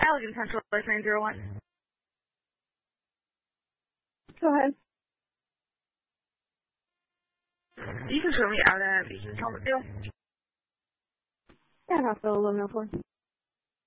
Allegan Central 901. Go ahead. You can show me out at the Helmet Deal. Yeah, hospital 1104.